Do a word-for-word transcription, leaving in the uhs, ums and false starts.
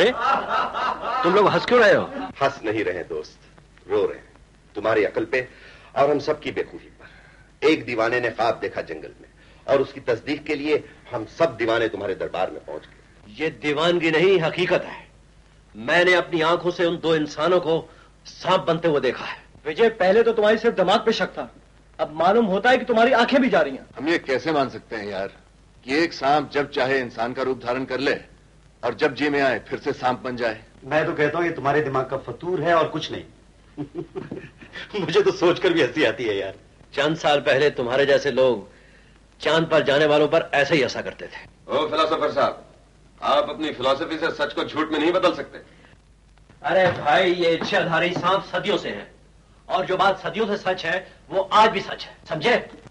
अरे तुम लोग हंस क्यों रहे हो? हंस नहीं रहे दोस्त, रो रहे हैं तुम्हारी अकल पे और हम सब की बेखूबी पर। एक दीवाने ने ख्वाब देखा जंगल में और उसकी तस्दीक के लिए हम सब दीवाने तुम्हारे दरबार में पहुंच गए। ये दीवानगी नहीं, हकीकत है। मैंने अपनी आंखों से उन दो इंसानों को सांप बनते हुए देखा है। विजय, पहले तो तुम्हारी सिर्फ दिमाग पे शक था, अब मालूम होता है कि तुम्हारी आंखें भी जा रही हैं। हम ये कैसे मान सकते हैं यार कि एक सांप जब चाहे इंसान का रूप धारण कर ले और जब जी में आए फिर से सांप बन जाए? मैं तो कहता हूं ये तुम्हारे दिमाग का फतूर है और कुछ नहीं। मुझे तो सोचकर भी हंसी आती है यार। चंद साल पहले तुम्हारे जैसे लोग चांद पर जाने वालों पर ऐसे ही हंसा करते थे। ओ फिलोसोफर साहब, आप अपनी फिलॉसफी से सच को झूठ में नहीं बदल सकते। अरे भाई, ये इच्छाधारी सांप सदियों से है और जो बात सदियों से सच है वो आज भी सच है, समझे?